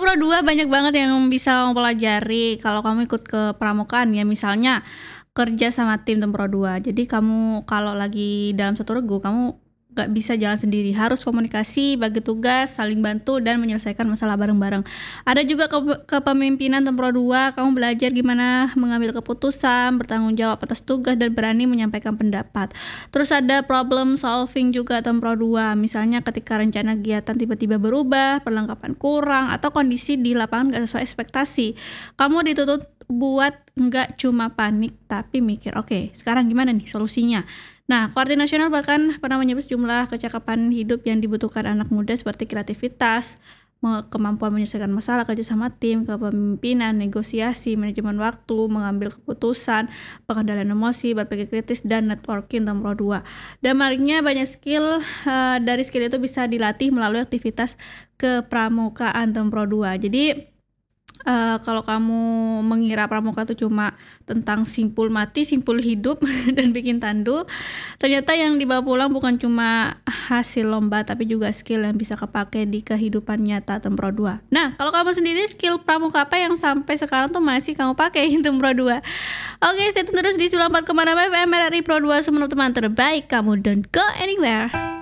Pro 2 banyak banget yang bisa kamu pelajari kalau kamu ikut ke pramukaan ya, misalnya kerja sama tim Tempro 2. Jadi kamu kalau lagi dalam satu regu, kamu nggak bisa jalan sendiri, harus komunikasi, bagi tugas, saling bantu, dan menyelesaikan masalah bareng-bareng. Ada juga kepemimpinan Tempro 2, kamu belajar gimana mengambil keputusan, bertanggung jawab atas tugas, dan berani menyampaikan pendapat. Terus ada problem solving juga Tempro 2, misalnya ketika rencana kegiatan tiba-tiba berubah, perlengkapan kurang, atau kondisi di lapangan nggak sesuai ekspektasi. Kamu dituntut buat nggak cuma panik, tapi mikir, oke, sekarang gimana nih solusinya? Nah, koordinasi nasional bahkan pernah menyebut sejumlah kecakapan hidup yang dibutuhkan anak muda seperti kreativitas, kemampuan menyelesaikan masalah, kerja sama tim, kepemimpinan, negosiasi, manajemen waktu, mengambil keputusan, pengendalian emosi, berpikir kritis, dan networking Tempro 2. Dan menariknya banyak skill, dari skill itu bisa dilatih melalui aktivitas kepramukaan Tempro 2. Jadi kalau kamu mengira pramuka itu cuma tentang simpul mati, simpul hidup, dan bikin tandu, ternyata yang dibawa pulang bukan cuma hasil lomba, tapi juga skill yang bisa kepake di kehidupan nyata Tempro 2. Nah, kalau kamu sendiri skill pramuka apa yang sampai sekarang tuh masih kamu pakai Tempro 2? Oke, stay tune terus di 94,6 FM RRI Pro 2, semua teman terbaik kamu, don't go anywhere.